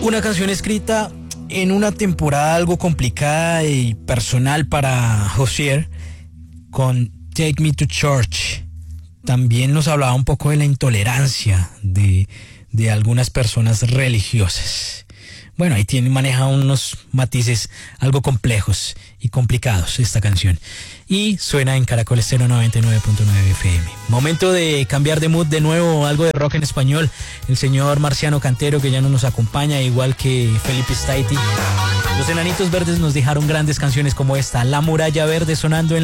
Una canción escrita en una temporada algo complicada y personal para Hozier, con Take Me to Church. También nos hablaba un poco de la intolerancia de algunas personas religiosas. Bueno, ahí maneja unos matices algo complejos y complicados esta canción. Y suena en Caracol Estéreo 99.9 FM. Momento de cambiar de mood de nuevo, algo de rock en español. El señor Marciano Cantero, que ya no nos acompaña, igual que Felipe Staiti. Los Enanitos Verdes nos dejaron grandes canciones como esta, La Muralla Verde, sonando en